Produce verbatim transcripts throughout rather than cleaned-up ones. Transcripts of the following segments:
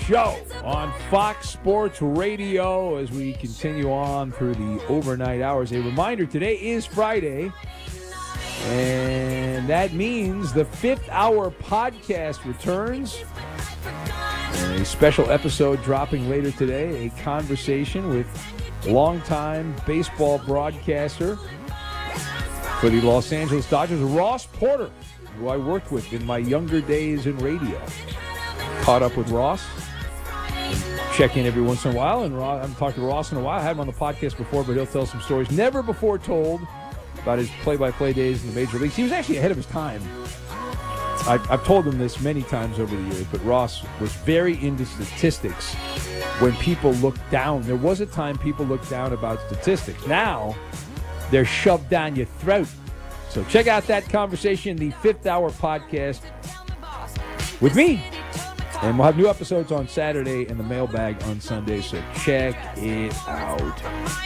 show on Fox Sports Radio as we continue on through the overnight hours. A reminder, today is Friday, and that means the fifth hour podcast returns. A special episode dropping later today, a conversation with longtime baseball broadcaster for the Los Angeles Dodgers, Ross Porter, who I worked with in my younger days in radio. Caught up with Ross. Check in every once in a while, and Ross, I haven't talked to Ross in a while. I had him on the podcast before, but he'll tell some stories never before told about his play-by-play days in the major leagues. He was actually ahead of his time. I've, I've told him this many times over the years, but Ross was very into statistics when people looked down. There was a time people looked down about statistics. Now, they're shoved down your throat. So check out that conversation, the fifth hour podcast with me. And we'll have new episodes on Saturday and the mailbag on Sunday, so check it out.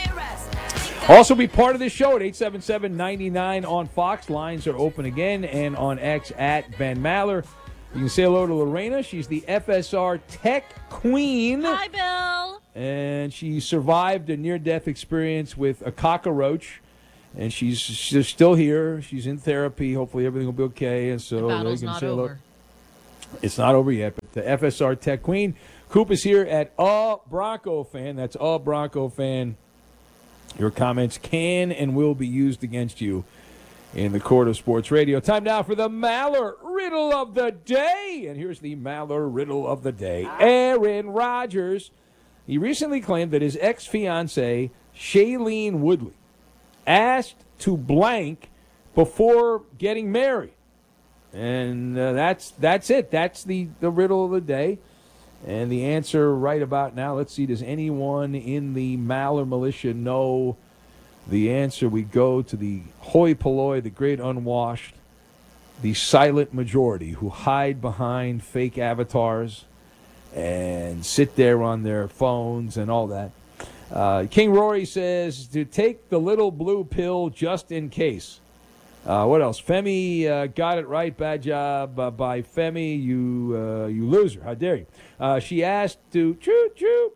Also be part of this show at eight seven seven, nine nine on Fox. Lines are open again, and on X at Van Maller. You can say hello to Lorena. She's the F S R Tech Queen. Hi, Bill. And she survived a near-death experience with a cockroach. And she's, she's still here. She's in therapy. Hopefully everything will be okay. And so the battle's they can not say hello. over. It's not over yet, but the F S R Tech Queen. Coop is here at A Bronco Fan. That's A Bronco Fan. Your comments can and will be used against you in the court of sports radio. Time now for the Maller Riddle of the Day. And here's the Maller Riddle of the Day. Aaron Rodgers. He recently claimed that his ex-fiancée, Shailene Woodley, asked to blank before getting married. And uh, that's that's it. That's the, the riddle of the day. And the answer right about now, let's see, does anyone in the Maller militia know the answer? We go to the hoi polloi, the great unwashed, the silent majority who hide behind fake avatars and sit there on their phones and all that. Uh, King Rory says to take the little blue pill just in case. Uh, what else? Femi uh, got it right. Bad job uh, by Femi. You uh, you loser. How dare you? Uh, she asked to choo choo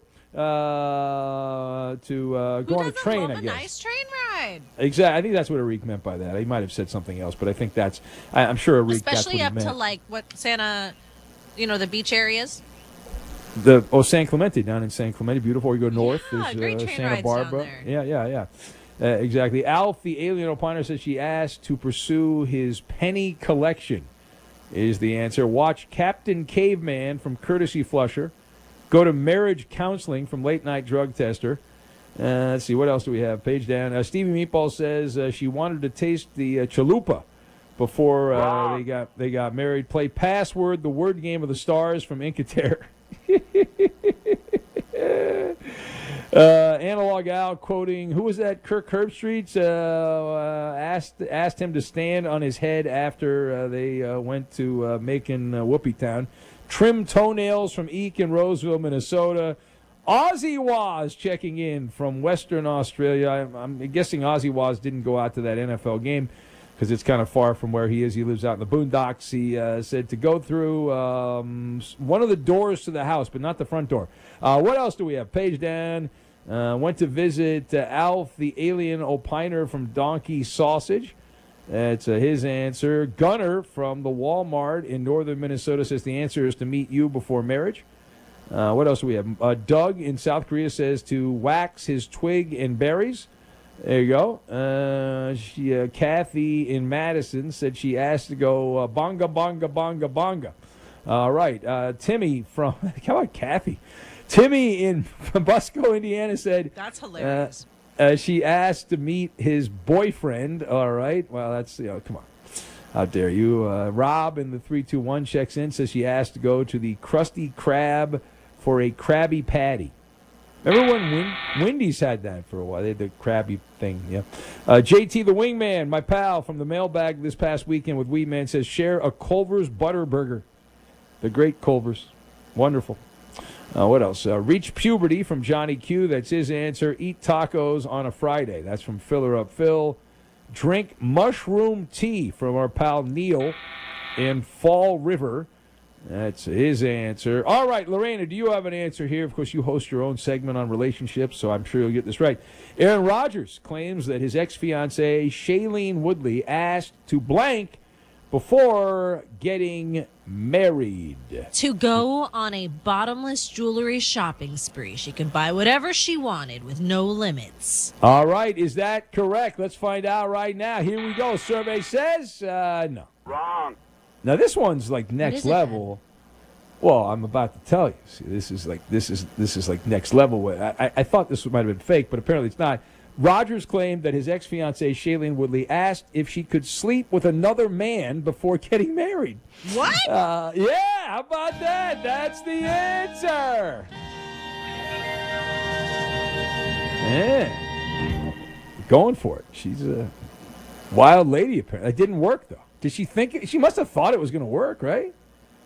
uh, to uh, go Who on a doesn't train. love I a guess. nice train ride. Exactly. I think that's what Arik meant by that. He might have said something else, but I think that's. I, I'm sure Arik. Especially that's up what he to meant. like what Santa, you know, the beach areas. The oh San Clemente, down in San Clemente, beautiful. You go north. Yeah, There's great uh, train Santa rides down Barbara. there. Yeah, yeah, yeah. Uh, exactly. Alf, the alien opiner, says she asked to pursue his penny collection. Is the answer. Watch Captain Caveman from Courtesy Flusher. Go to marriage counseling from Late Night Drug Tester. Uh, let's see, what else do we have? Page down. Uh, Stevie Meatball says uh, she wanted to taste the uh, chalupa before uh, they got they got married. Play Password, the word game of the stars from Incaterre. Uh, Analog Al quoting, who was that? Kirk Herbstreit uh, uh, asked asked him to stand on his head after uh, they uh, went to uh, Macon, uh, Whoopie Town. Trim toenails from Eek in Roseville, Minnesota. Ozzy Waz checking in from Western Australia. I'm, I'm guessing Ozzy Waz didn't go out to that N F L game because it's kind of far from where he is. He lives out in the boondocks. He uh, said to go through um, one of the doors to the house, but not the front door. Uh, what else do we have? Page down. Uh, went to visit uh, Alf, the alien opiner from Donkey Sausage. That's uh, his answer. Gunner from the Walmart in northern Minnesota says the answer is to meet you before marriage. Uh, what else do we have? Uh, Doug in South Korea says to wax his twig and berries. There you go. Uh, she, uh, Kathy in Madison said she asked to go uh, bonga, bonga, bonga, bonga. All right. Uh, Timmy from, how about Kathy? Timmy in Busco, Indiana said, That's hilarious. Uh, uh, she asked to meet his boyfriend. All right. Well, that's, you know, come on. How dare you? Uh, Rob in the three two one checks in, says she asked to go to the Krusty Krab for a Krabby Patty. Remember when Win- Wendy's had that for a while? They had the Krabby thing, yeah. Uh, J T the Wingman, my pal from the mailbag this past weekend with Weedman, says share a Culver's Butter Burger. The great Culver's. Wonderful. Uh, what else? Uh, reach puberty from Johnny Q. That's his answer. Eat tacos on a Friday. That's from Filler Up Phil. Drink mushroom tea from our pal Neil in Fall River. That's his answer. All right, Lorena, do you have an answer here? Of course, you host your own segment on relationships, so I'm sure you'll get this right. Aaron Rodgers claims that his ex-fiancée, Shailene Woodley, asked to blank before getting married. To go on a bottomless jewelry shopping spree. She could buy whatever she wanted with no limits. All right, is that correct? Let's find out right now. Here we go. Survey says uh, no. Wrong. Now this one's like next is it level. Well, I'm about to tell you. See, this is like this is this is like next level. I, I, I thought this might have been fake, but apparently it's not. Rodgers claimed that his ex-fiancée, Shailene Woodley, asked if she could sleep with another man before getting married. What? Uh, yeah, how about that? That's the answer. Yeah. Going for it. She's a wild lady, apparently. It didn't work, though. Did she think it? She must have thought it was going to work, right?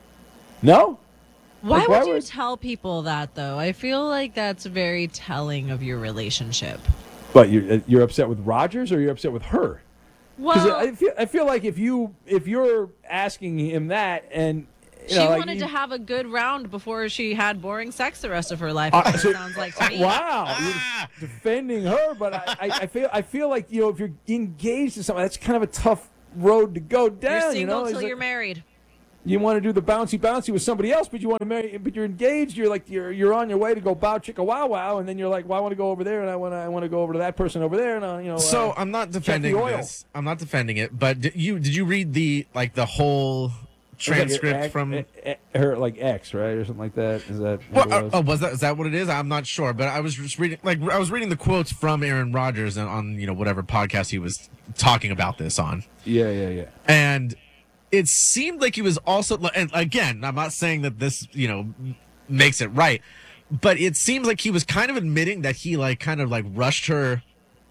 No? Why Like, would why you would- tell people that, though? I feel like that's very telling of your relationship. But you're, you're upset with Rodgers or you're upset with her? Because Well, I feel, I feel like if, you, if you're asking him that and... You she know, like wanted you- to have a good round before she had boring sex the rest of her life. Uh, That's so- what it sounds like to me. Wow, you're defending her, but I, I, I feel I feel like you know if you're engaged to someone, that's kind of a tough road to go down. You're you single know, until It's you're like- married. You want to do the bouncy bouncy with somebody else, but you want to marry, but you're engaged. You're like you're you're on your way to go bow chicka wow wow, and then you're like, well, I want to go over there, and I want to I want to go over to that person over there, and uh, you know. So uh, I'm not check the defending oil. this. I'm not defending it. But did you did you read the like the whole it's like transcript ex- from? e- e- her like ex, right, or something like that? Is that What, what it uh, was? oh, was that is that what it is? I'm not sure, but I was just reading like I was reading the quotes from Aaron Rodgers on, on you know whatever podcast he was talking about this on, Yeah, yeah, yeah. and it seemed like he was also. And again, I'm not saying that this you know makes it right, but it seems like he was kind of admitting that he like kind of like rushed her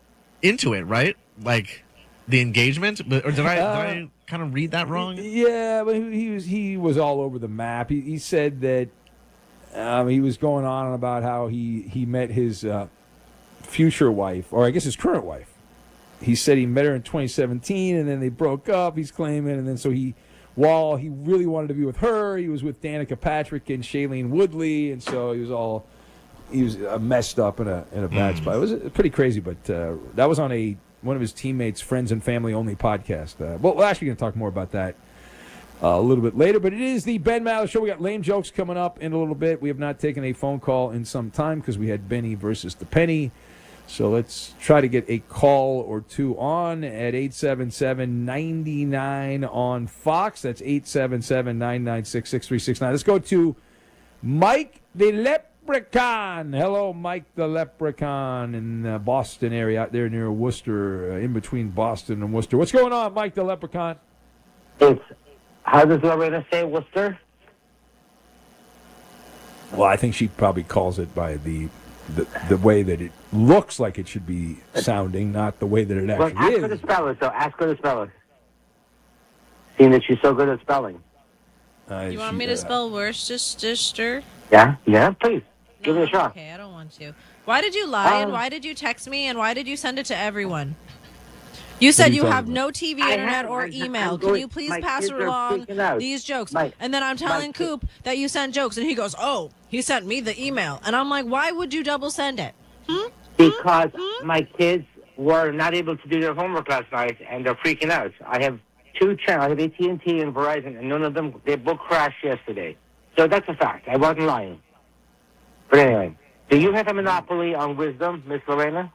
into it, right? Like the engagement, but or did I Uh, did I kind of read that wrong? Yeah, but he he was he was all over the map. He he said that um, he was going on about how he he met his uh, future wife, or I guess his current wife. He said he met her in twenty seventeen, and then they broke up. He's claiming, and then so he, while he really wanted to be with her, he was with Danica Patrick and Shailene Woodley, and so he was all he was uh, messed up in a in a bad spot. It was uh, pretty crazy, but uh, that was on a one of his teammates' friends and family only podcast. Uh, well, we're actually going to talk more about that uh, a little bit later, but it is the Ben Maller Show. We got lame jokes coming up in a little bit. We have not taken a phone call in some time because we had Benny versus the Penny. So let's try to get a call or two on at eight seven seven, nine nine on Fox. That's eight seven seven, nine nine six, six three six nine. Let's go to Mike the Leprechaun. Hello, Mike the Leprechaun in the Boston area out there near Worcester, uh, in between Boston and Worcester. What's going on, Mike the Leprechaun? It's, how does Lorena say Worcester? Well, I think she probably calls it by the the, the way that it looks like it should be sounding, not the way that it Well, actually ask her to is. spell it, so ask her to spell it. Seeing that she's so good at spelling. Uh, You want she- me uh, to spell Worcester? Yeah? Yeah, please. Give it a No, shot. Okay, I don't want to. Why did you lie, and Um, why did you text me, and why did you send it to everyone? You said are you you talking have about? no T V, I internet, have- or I- I'm email. Can going- you please my pass kids are along freaking out. these jokes? My- and then I'm my telling ki- Coop that you sent jokes, and he goes, oh, he sent me the email. And I'm like, why would you double send it? Because my kids were not able to do their homework last night, and they're freaking out. I have two channels. I have A T and T and Verizon, and none of them, they both crashed yesterday. So that's a fact. I wasn't lying. But anyway, do you have a monopoly on wisdom, Miss Lorena?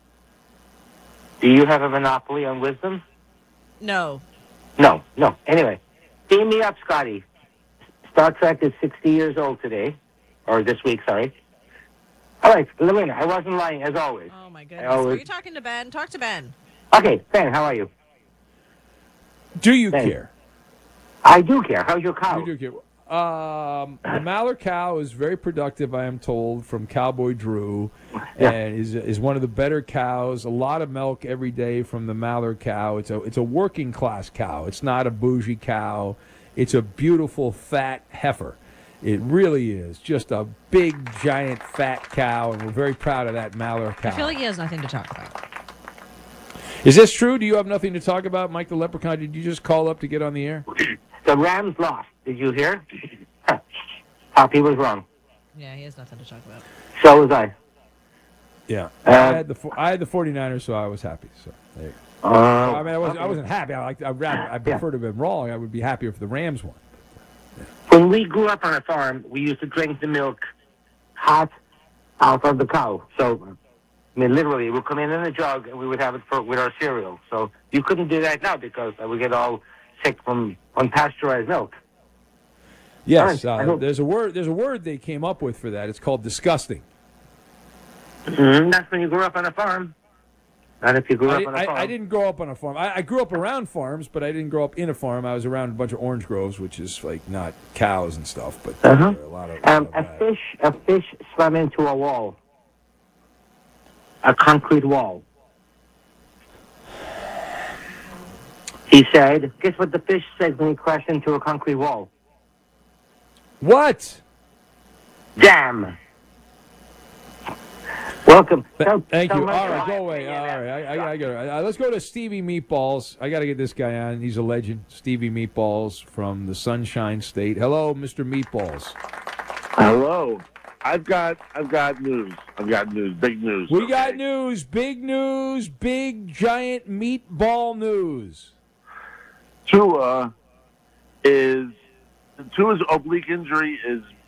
Do you have a monopoly on wisdom? No. No, no. Anyway, beam me up, Scotty. Star Trek is sixty years old today, or this week, sorry. All right, Lorena, I wasn't lying, as always. Oh, my goodness. always- Are you talking to Ben? Talk to Ben. Okay, Ben, how are you? Do you Thanks. care? I do care. How's your cow? You do care. Um, the Maller cow is very productive, I am told, from Cowboy Drew, Yeah. and is is one of the better cows. A lot of milk every day from the Maller cow. It's a it's a working class cow. It's not a bougie cow. It's a beautiful fat heifer. It really is just a big giant fat cow, and we're very proud of that Maller cow. I feel like he has nothing to talk about. Is this true? Do you have nothing to talk about, Mike the Leprechaun? Did you just call up to get on the air? The Rams lost. Did you hear? Poppy was wrong. Yeah, he has nothing to talk about. So was I. Yeah. Uh, I had the fo- I had the 49ers, so I was happy. So there you go. Uh, I mean, I wasn't, I wasn't happy. I like. I rather. I prefer to have been wrong. I would be happier if the Rams won. When we grew up on a farm, we used to drink the milk hot out of the cow. So, I mean, literally, it would come in in a jug, and we would have it for with our cereal. So you couldn't do that now because I would get all sick from unpasteurized milk. Yes, All right, I uh, hope- there's a word. There's a word they came up with for that. It's called disgusting. Mm-hmm. That's when you grew up on a farm. Not if you grew I, up di- on a I, farm. I didn't grow up on a farm. I, I grew up around farms, but I didn't grow up in a farm. I was around a bunch of orange groves, which is like not cows and stuff, but uh, Uh-huh. a lot of. Um, lot a of that. fish, a fish swam into a wall, a concrete wall. He said, "Guess what the fish said when he crashed into a concrete wall? What? Damn." Welcome. Th- Tell- Thank tell you. my- All right, go away. All right, I, I, I got it. Uh, let's go to Stevie Meatballs. I got to get this guy on. He's a legend. Stevie Meatballs from the Sunshine State. Hello, Mister Meatballs. Hello. I've got I've got news. I've got news. Big news. We got okay? news, big news, big giant meatball news. Tua is Tua's oblique injury is